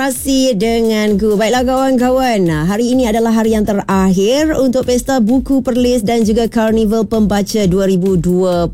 Masih denganku. Baiklah kawan-kawan, hari ini adalah hari yang terakhir untuk Pesta Buku Perlis dan juga Karnival Pembaca 2026.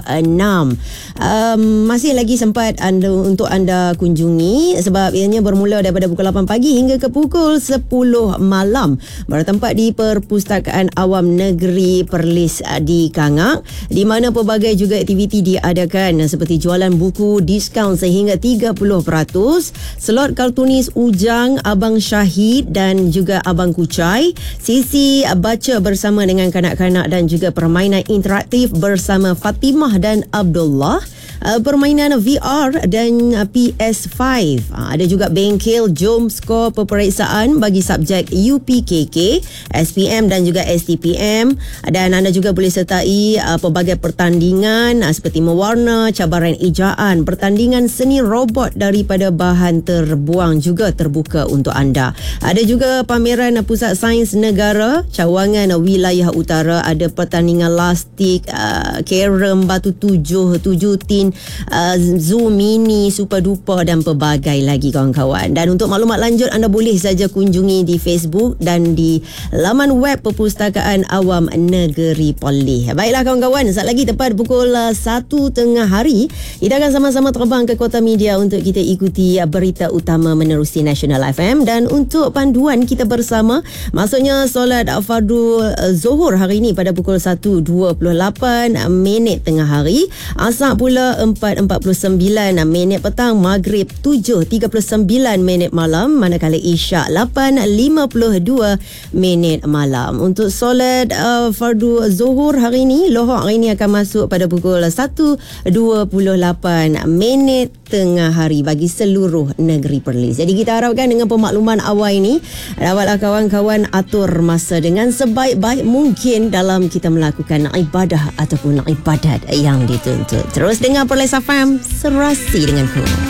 Masih lagi sempat untuk anda kunjungi sebab ianya bermula daripada pukul 8 pagi hingga ke pukul 10 malam. Bertempat di Perpustakaan Awam Negeri Perlis di Kangak, di mana pelbagai juga aktiviti diadakan seperti jualan buku diskaun sehingga 30%, slot kartunis Ujang, Abang Syahid dan juga Abang Kucai, sesi baca bersama dengan kanak-kanak dan juga permainan interaktif bersama Fatimah dan Abdullah, permainan VR dan PS5. Ada juga bengkel jom skor peperiksaan bagi subjek UPKK, SPM dan juga STPM, dan anda juga boleh sertai pelbagai pertandingan seperti mewarna, cabaran ejaan, pertandingan seni robot daripada bahan terbuang juga terbuka untuk anda. Ada juga pameran Pusat Sains Negara cawangan wilayah utara, ada pertandingan lastik, kerem, batu tujuh tin, Zoom mini, super duper dan pelbagai lagi kawan-kawan. Dan untuk maklumat lanjut anda boleh saja kunjungi di Facebook dan di laman web Perpustakaan Awam Negeri Perlis. Baiklah kawan-kawan, saat lagi tepat pukul 1 tengah hari kita akan sama-sama terbang ke Kota Media untuk kita ikuti berita utama menerusi Nasional FM. Dan untuk panduan kita bersama, maksudnya solat fardu Zuhur hari ini pada pukul 1.28 tengah hari, Asar pula 4.49 petang, Maghrib 7.39 malam, manakala Isyak 8.52 malam. Untuk solat fardu Zuhur hari ini, lohor hari ini akan masuk pada pukul 1.28 tengah hari bagi seluruh negeri Perlis. Jadi kita harapkan dengan pemakluman awal ini dapatlah kawan-kawan atur masa dengan sebaik-baik mungkin dalam kita melakukan ibadah ataupun ibadat yang dituntut. Terus dengar Perlis FM, serasi denganku.